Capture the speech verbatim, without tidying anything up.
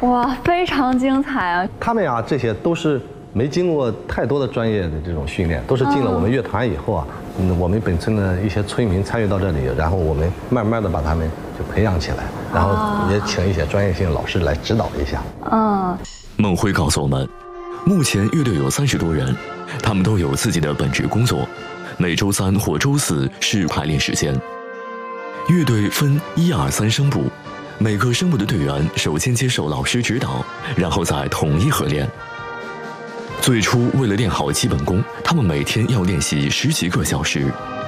哇，非常精彩啊！ 他们呀，这些都是没经过太多的专业的这种训练，都是进了我们乐团以后啊，嗯，我们本村的一些村民参与到这里，然后我们慢慢的把他们就培养起来，然后也请一些专业性老师来指导一下。 嗯， 孟辉告诉我们，目前乐队有三十多人，他们都有自己的本职工作，每周三或周四是排练时间。乐队分一二三声部。每个声部的队员首先接受老师指导，然后再统一合练。最初为了练好基本功，他们每天要练习十几个小时，